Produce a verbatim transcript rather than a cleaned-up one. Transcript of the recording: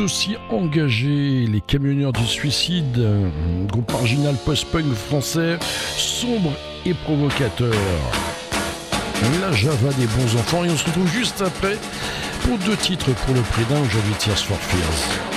aussi engagé. Les Camionneurs du Suicide, un groupe marginal post-punk français, sombre et provocateur. La Java des bons enfants, et on se retrouve juste après pour deux titres pour le prix d'un. Aujourd'hui, Tears for Fears.